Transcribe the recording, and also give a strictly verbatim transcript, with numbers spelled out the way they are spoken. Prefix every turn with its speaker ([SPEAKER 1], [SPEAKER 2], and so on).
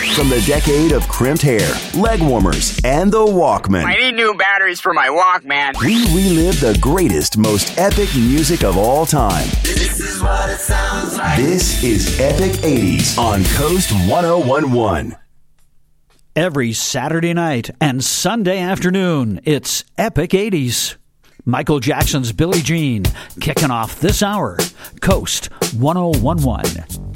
[SPEAKER 1] From the decade of crimped hair, leg warmers, and the Walkman.
[SPEAKER 2] I need new batteries for my Walkman.
[SPEAKER 1] We relive the greatest, most epic music of all time.
[SPEAKER 3] This is what it sounds like.
[SPEAKER 1] This is Epic eighties on Coast one oh one point one.
[SPEAKER 4] Every Saturday night and Sunday afternoon, it's Epic eighties. Michael Jackson's Billie Jean kicking off this hour. Coast one oh one point one.